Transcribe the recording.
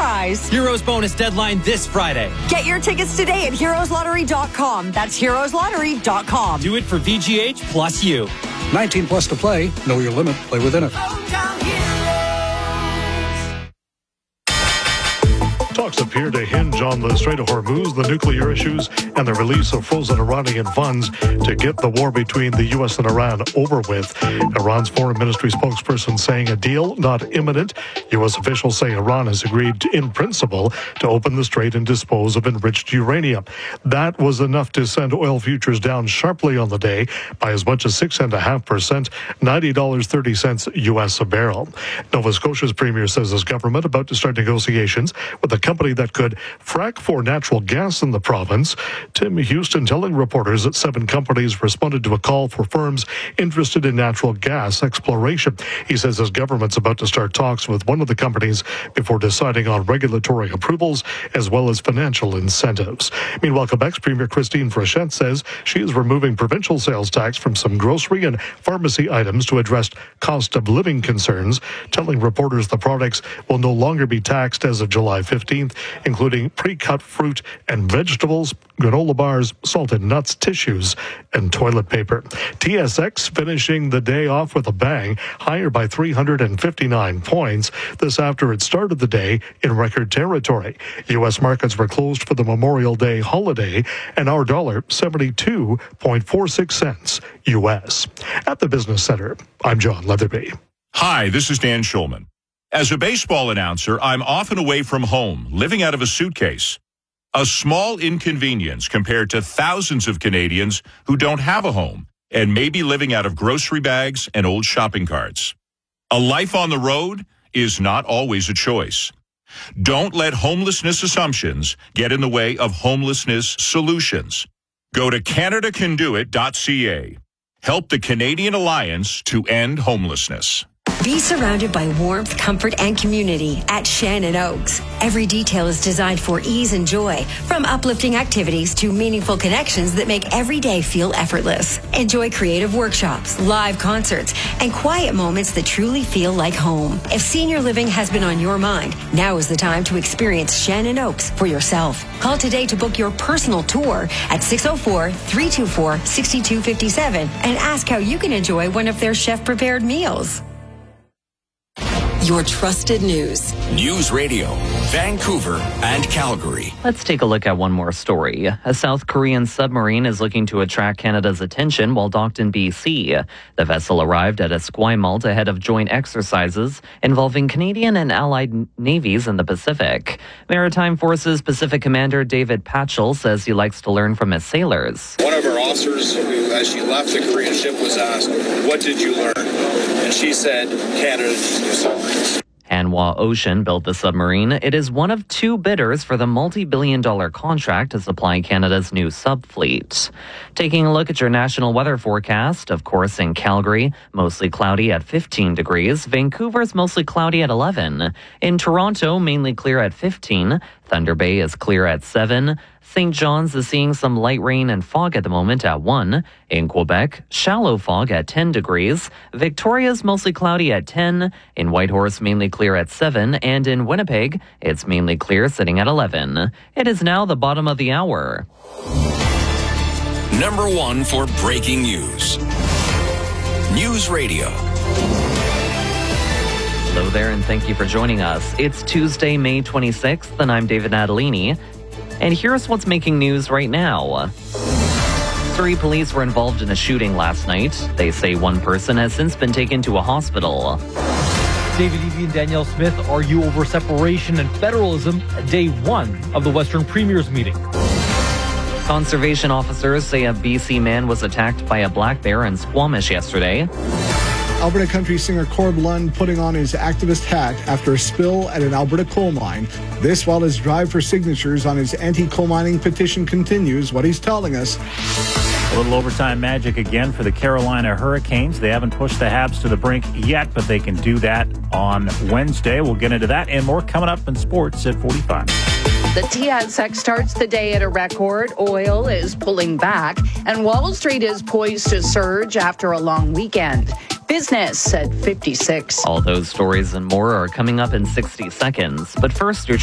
prize. Heroes bonus deadline this Friday. Get your tickets today at heroeslottery.com. That's heroeslottery.com. Do it for VGH plus you. 19 plus to play. Know your limit. Play within it. Talks appear to hinge on the Strait of Hormuz, the nuclear issues, and the release of frozen Iranian funds to get the war between the U.S. and Iran over with. Iran's foreign ministry spokesperson saying a deal not imminent. U.S. officials say Iran has agreed in principle to open the strait and dispose of enriched uranium. That was enough to send oil futures down sharply on the day by as much as 6.5%, $90.30 U.S. a barrel. Nova Scotia's premier says his government about to start negotiations with a company that could frack for natural gas in the province. Tim Houston telling reporters that 7 companies responded to a call for firms interested in natural gas exploration. He says his government's about to start talks with one of the companies before deciding on regulatory approvals as well as financial incentives. Meanwhile, Quebec's Premier Christine Frechette says she is removing provincial sales tax from some grocery and pharmacy items to address cost of living concerns, telling reporters the products will no longer be taxed as of July 15th, including pre-cut fruit and vegetables, granola bars, salted nuts, tissues, and toilet paper. TSX finishing the day off with a bang, higher by 359 points. This after it started the day in record territory. U.S. markets were closed for the Memorial Day holiday, and our dollar 72.46 cents U.S. At the Business Center, I'm John Leatherby. Hi, this is Dan Schulman. As a baseball announcer, I'm often away from home, living out of a suitcase. A small inconvenience compared to thousands of Canadians who don't have a home and may be living out of grocery bags and old shopping carts. A life on the road is not always a choice. Don't let homelessness assumptions get in the way of homelessness solutions. Go to CanadaCanDoIt.ca. Help the Canadian Alliance to end homelessness. Be surrounded by warmth, comfort, and community at Shannon Oaks. Every detail is designed for ease and joy, from uplifting activities to meaningful connections that make every day feel effortless. Enjoy creative workshops, live concerts, and quiet moments that truly feel like home. If senior living has been on your mind, now is the time to experience Shannon Oaks for yourself. Call today to book your personal tour at 604-324-6257 and ask how you can enjoy one of their chef-prepared meals. Your trusted news. News Radio, Vancouver and Calgary. Let's take a look at one more story. A South Korean submarine is looking to attract Canada's attention while docked in BC. The vessel arrived at Esquimalt ahead of joint exercises involving Canadian and allied navies in the Pacific. Maritime Forces Pacific Commander David Patchell says he likes to learn from his sailors. One of our officers, as she left the Korean ship, was asked, "What did you learn?" And she said, "Canada's new submarines." Hanwha Ocean built the submarine. It is one of 2 bidders for the multi-billion-dollar contract to supply Canada's new subfleet. Taking a look at your national weather forecast, of course, in Calgary, mostly cloudy at 15 degrees. Vancouver's mostly cloudy at 11. In Toronto, mainly clear at 15. Thunder Bay is clear at 7. St. John's is seeing some light rain and fog at the moment at 1. In Quebec, shallow fog at 10 degrees. Victoria's mostly cloudy at 10. In Whitehorse, mainly clear at 7. And in Winnipeg, it's mainly clear sitting at 11. It is now the bottom of the hour. Number 1 for breaking news. News Radio. Hello there, and thank you for joining us. It's Tuesday, May 26th, and I'm David Natalini. And here's what's making news right now. Surrey police were involved in a shooting last night. They say one person has since been taken to a hospital. David Eby and Danielle Smith argue over separation and federalism at day 1 of the Western Premiers meeting. Conservation officers say a BC man was attacked by a black bear in Squamish yesterday. Alberta country singer Corb Lund putting on his activist hat after a spill at an Alberta coal mine. This while his drive for signatures on his anti-coal mining petition continues. What he's telling us. A little overtime magic again for the Carolina Hurricanes. They haven't pushed the Habs to the brink yet, but they can do that on Wednesday. We'll get into that and more coming up in sports at 45. The TSX starts the day at a record. Oil is pulling back, and Wall Street is poised to surge after a long weekend. Business at 56. All those stories and more are coming up in 60 seconds. But first, your